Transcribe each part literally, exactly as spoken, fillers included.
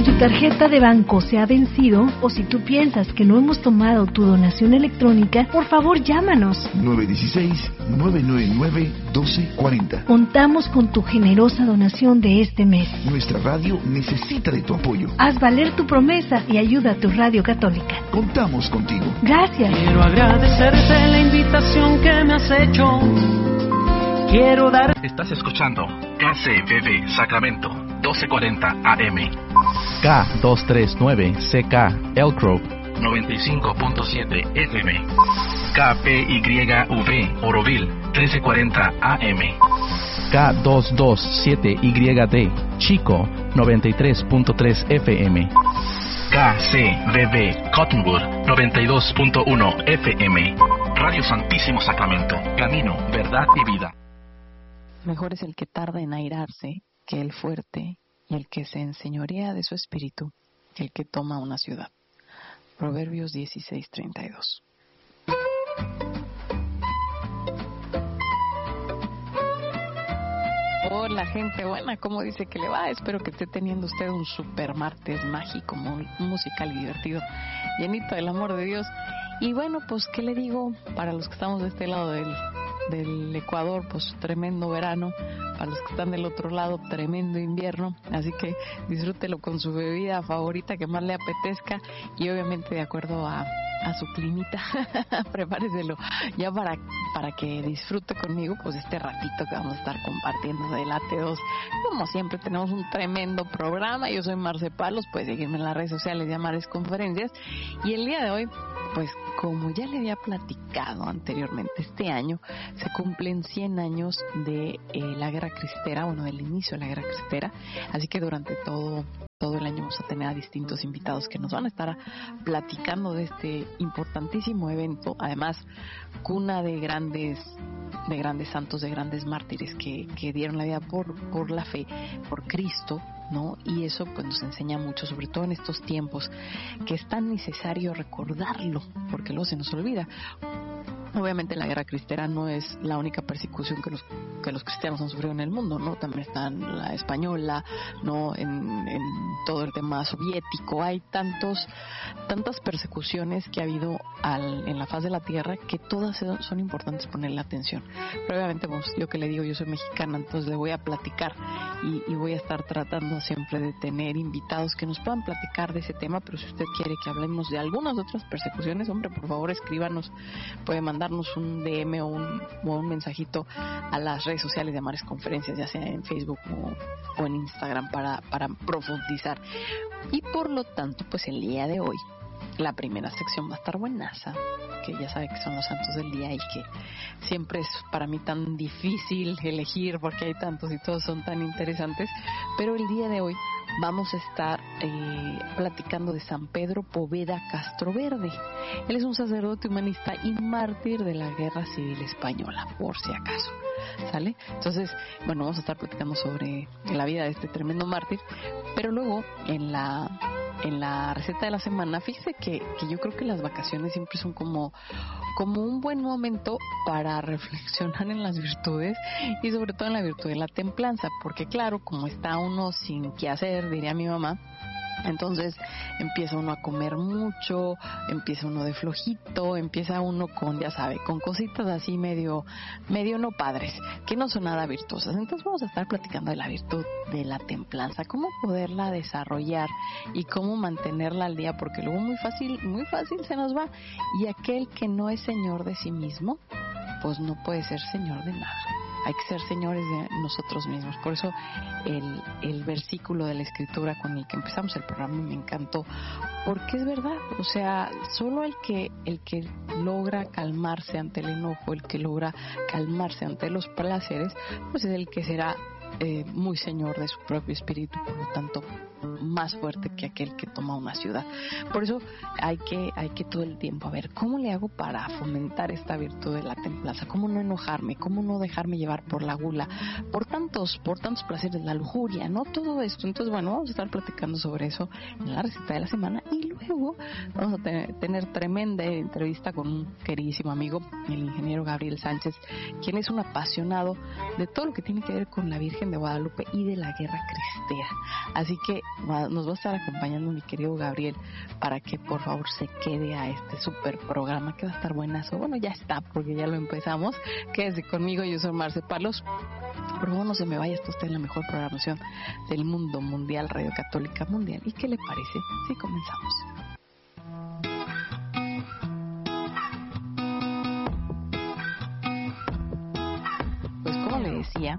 Si tu tarjeta de banco se ha vencido o si tú piensas que no hemos tomado tu donación electrónica, por favor llámanos. nueve uno seis, nueve nueve nueve, uno dos cuatro cero. Contamos con tu generosa donación de este mes. Nuestra radio necesita de tu apoyo. Haz valer tu promesa y ayuda a tu radio católica. Contamos contigo. Gracias. Quiero agradecerte la invitación que me has hecho. Quiero dar... Estás escuchando K C B B Sacramento, doce cuarenta A M. K doscientos treinta y nueve C K Elk Grove, noventa y cinco punto siete F M. K P Y V Oroville, trece cuarenta A M. K doscientos veintisiete Y D Chico, noventa y tres punto tres F M. K C B B Cottonwood, noventa y dos punto uno F M. Radio Santísimo Sacramento, camino, verdad y vida. Mejor es el que tarda en airarse que el fuerte, y el que se enseñorea de su espíritu que el que toma una ciudad. Proverbios dieciséis treinta y dos. Hola gente buena, ¿cómo dice que le va? Espero que esté teniendo usted un super martes mágico, muy musical y divertido, llenito del amor de Dios. Y bueno, pues qué le digo, para los que estamos de este lado del, del Ecuador, pues tremendo verano. Para los que están del otro lado, tremendo invierno. Así que disfrútelo con su bebida favorita que más le apetezca y obviamente de acuerdo a, a su climita. Prepáreselo ya para, para que disfrute conmigo pues este ratito que vamos a estar compartiendo de la T dos. Como siempre tenemos un tremendo programa. Yo soy Marce Palos, puedes seguirme en las redes sociales de Amares Conferencias. Y el día de hoy, pues como ya le había platicado anteriormente, este año se cumplen cien años de eh, la Guerra Cristera, bueno, del inicio de la Guerra Cristera, así que durante todo todo el año vamos a tener a distintos invitados que nos van a estar platicando de este importantísimo evento, además cuna de grandes de grandes santos, de grandes mártires que, que dieron la vida por, por la fe, por Cristo, ¿no? Y eso pues nos enseña mucho, sobre todo en estos tiempos, que es tan necesario recordarlo, porque luego se nos olvida. Obviamente la guerra cristera no es la única persecución que los que los cristianos han sufrido en el mundo, ¿no? También está en la española, ¿no? En, en todo el tema soviético. Hay tantos tantas persecuciones que ha habido al, en la faz de la tierra que todas son importantes ponerle atención. Pero obviamente, pues, yo que le digo, yo soy mexicana, entonces le voy a platicar y, y voy a estar tratando siempre de tener invitados que nos puedan platicar de ese tema. Pero si usted quiere que hablemos de algunas otras persecuciones, hombre, por favor escríbanos, puede mandarnos un D M o un, o un mensajito a las redes sociales de Amares Conferencias, ya sea en Facebook o, o en Instagram para, para profundizar. Y por lo tanto, pues el día de hoy la primera sección va a estar buenaza, que ya sabe que son los santos del día y que siempre es para mí tan difícil elegir porque hay tantos y todos son tan interesantes, pero el día de hoy vamos a estar eh, platicando de San Pedro Poveda Castroverde. Él es un sacerdote humanista y mártir de la Guerra Civil Española, por si acaso, ¿sale? Entonces, bueno, vamos a estar platicando sobre la vida de este tremendo mártir, pero luego en la en la receta de la semana, fíjese que, que yo creo que las vacaciones siempre son como, como un buen momento para reflexionar en las virtudes y sobre todo en la virtud de la templanza, porque claro, como está uno sin qué hacer, diría mi mamá, entonces empieza uno a comer mucho, empieza uno de flojito, empieza uno con, ya sabe, con cositas así medio, medio no padres, que no son nada virtuosas. Entonces vamos a estar platicando de la virtud de la templanza, cómo poderla desarrollar y cómo mantenerla al día, porque luego muy fácil, muy fácil se nos va. Y aquel que no es señor de sí mismo, pues no puede ser señor de nada. Hay que ser señores de nosotros mismos. Por eso el, el versículo de la Escritura con el que empezamos el programa me encantó, porque es verdad. O sea, solo el que el que logra calmarse ante el enojo, el que logra calmarse ante los placeres, pues es el que será eh, muy señor de su propio espíritu, por lo tanto más fuerte que aquel que toma una ciudad. Por eso hay que hay que todo el tiempo a ver cómo le hago para fomentar esta virtud de la templanza, cómo no enojarme, cómo no dejarme llevar por la gula, por tantos por tantos placeres, la lujuria, no todo esto. Entonces, bueno, vamos a estar platicando sobre eso en la receta de la semana y luego vamos a tener, tener tremenda entrevista con un queridísimo amigo, el ingeniero Gabriel Sánchez, quien es un apasionado de todo lo que tiene que ver con la Virgen Virgen de Guadalupe y de la Guerra Cristera. Así que va, nos va a estar acompañando mi querido Gabriel para que por favor se quede a este super programa que va a estar buenazo. Bueno, ya está, porque ya lo empezamos. Quédese conmigo, yo soy Marce Palos. Por favor, no se me vaya, está usted en la mejor programación del mundo mundial, Radio Católica Mundial. ¿Y qué le parece si comenzamos? Pues como le decía,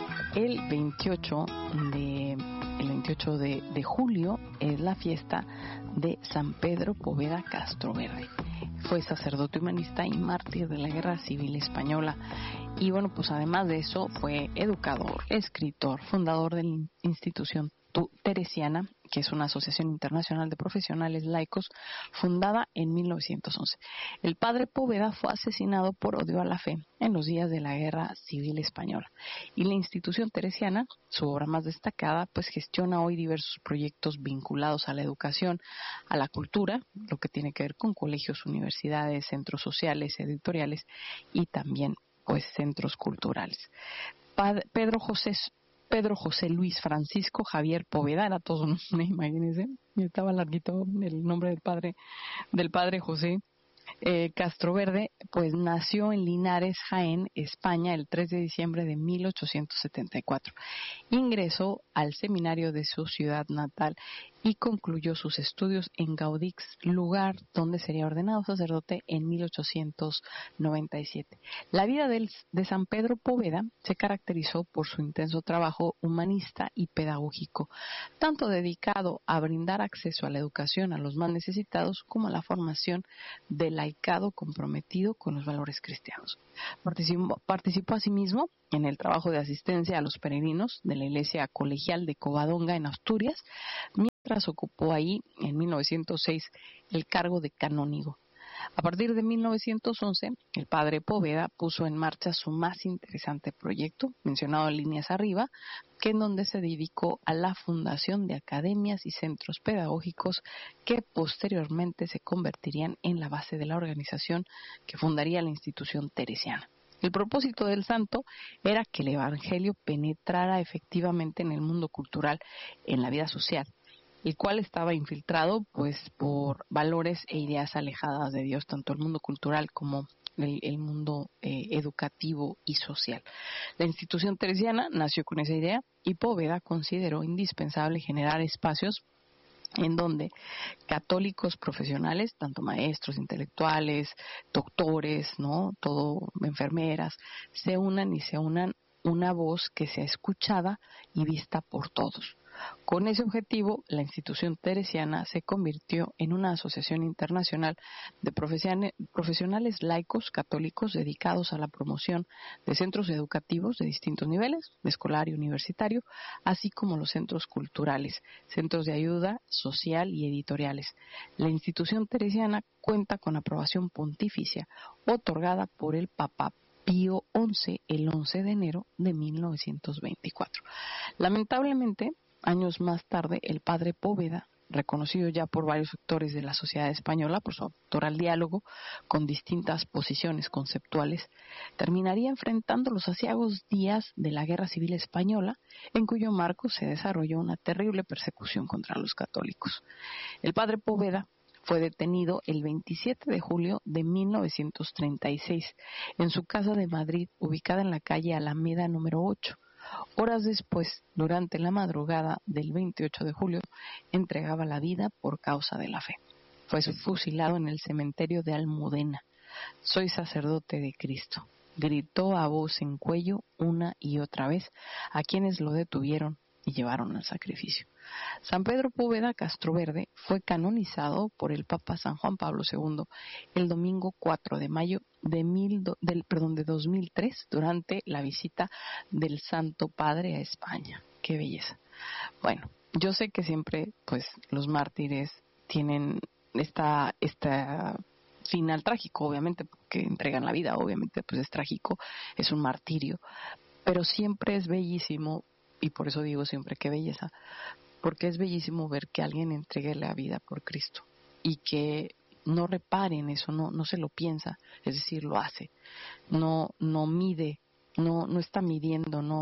el veintiocho de el veintiocho de, de julio es la fiesta de San Pedro Poveda Castroverde. Fue sacerdote humanista y mártir de la Guerra Civil Española. Y bueno, pues además de eso fue educador, escritor, fundador de la institución Teresiana, que es una asociación internacional de profesionales laicos fundada en mil novecientos once. El padre Poveda fue asesinado por odio a la fe en los días de la Guerra Civil Española. Y la institución teresiana, su obra más destacada, pues gestiona hoy diversos proyectos vinculados a la educación, a la cultura, lo que tiene que ver con colegios, universidades, centros sociales, editoriales y también pues centros culturales. Padre Pedro José Pedro José Luis Francisco Javier Poveda, era todo un nombre, imagínense, estaba larguito el nombre del padre, del padre José eh, Castroverde, pues nació en Linares, Jaén, España, el tres de diciembre de mil ochocientos setenta y cuatro. Ingresó al seminario de su ciudad natal y concluyó sus estudios en Gaudix, lugar donde sería ordenado sacerdote en mil ochocientos noventa y siete. La vida de, de San Pedro Poveda se caracterizó por su intenso trabajo humanista y pedagógico, tanto dedicado a brindar acceso a la educación a los más necesitados como a la formación del laicado comprometido con los valores cristianos. Participó, participó asimismo en el trabajo de asistencia a los peregrinos de la Iglesia Colegial de Covadonga en Asturias, mientras ocupó ahí en mil novecientos seis el cargo de canónigo. A partir de mil novecientos once, el padre Poveda puso en marcha su más interesante proyecto, mencionado en líneas arriba, que en donde se dedicó a la fundación de academias y centros pedagógicos que posteriormente se convertirían en la base de la organización que fundaría la institución teresiana. El propósito del santo era que el evangelio penetrara efectivamente en el mundo cultural, en la vida social, el cual estaba infiltrado pues por valores e ideas alejadas de Dios, tanto el mundo cultural como el, el mundo eh, educativo y social. La institución teresiana nació con esa idea y Poveda consideró indispensable generar espacios en donde católicos profesionales, tanto maestros, intelectuales, doctores, no, todo enfermeras, se unan y se unan una voz que sea escuchada y vista por todos. Con ese objetivo, la institución teresiana se convirtió en una asociación internacional de profesionales laicos católicos dedicados a la promoción de centros educativos de distintos niveles, de escolar y universitario, así como los centros culturales, centros de ayuda social y editoriales. La institución teresiana cuenta con aprobación pontificia otorgada por el Papa Pío once el once de enero de mil novecientos veinticuatro. Lamentablemente, años más tarde, el padre Poveda, reconocido ya por varios sectores de la sociedad española por su autor al diálogo con distintas posiciones conceptuales, terminaría enfrentando los aciagos días de la Guerra Civil Española, en cuyo marco se desarrolló una terrible persecución contra los católicos. El padre Poveda fue detenido el veintisiete de julio de mil novecientos treinta y seis en su casa de Madrid, ubicada en la calle Alameda número ocho. Horas después, durante la madrugada del veintiocho de julio, entregaba la vida por causa de la fe. Fue fusilado en el cementerio de Almudena. «Soy sacerdote de Cristo», gritó a voz en cuello una y otra vez a quienes lo detuvieron y llevaron al sacrificio. San Pedro Poveda Castroverde fue canonizado por el Papa San Juan Pablo segundo el domingo cuatro de mayo de, mil, del, perdón, de dos mil tres durante la visita del Santo Padre a España. ¡Qué belleza! Bueno, yo sé que siempre pues los mártires tienen esta, esta final trágico, obviamente, porque entregan la vida, obviamente pues es trágico, es un martirio, pero siempre es bellísimo, y por eso digo siempre qué belleza, porque es bellísimo ver que alguien entregue la vida por Cristo y que no repare en eso, no, no se lo piensa, es decir, lo hace, no, no mide, no, no está midiendo, no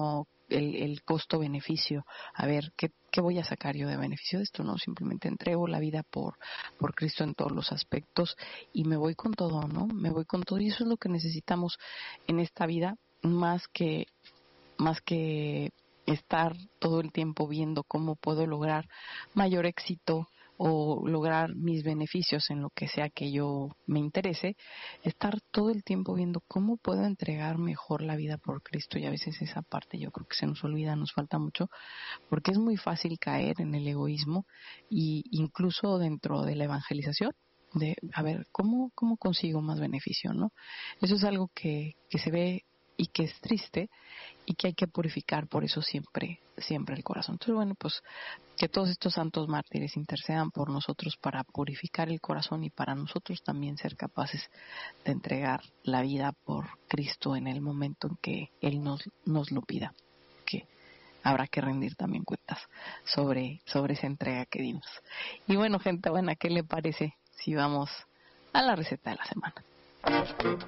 el, el costo-beneficio, a ver, ¿qué, ¿qué voy a sacar yo de beneficio de esto? No, simplemente entrego la vida por, por Cristo en todos los aspectos y me voy con todo, ¿no? Me voy con todo y eso es lo que necesitamos en esta vida, más que, más que estar todo el tiempo viendo cómo puedo lograr mayor éxito o lograr mis beneficios en lo que sea que yo me interese, estar todo el tiempo viendo cómo puedo entregar mejor la vida por Cristo. Y a veces esa parte yo creo que se nos olvida, nos falta mucho, porque es muy fácil caer en el egoísmo y incluso dentro de la evangelización, de a ver, ¿cómo, cómo consigo más beneficio, no? Eso es algo que, que se ve y que es triste y que hay que purificar por eso siempre, siempre el corazón. Entonces, bueno, pues que todos estos santos mártires intercedan por nosotros para purificar el corazón y para nosotros también ser capaces de entregar la vida por Cristo en el momento en que Él nos, nos lo pida, que habrá que rendir también cuentas sobre, sobre esa entrega que dimos. Y bueno, gente buena, ¿qué le parece si vamos a la receta de la semana?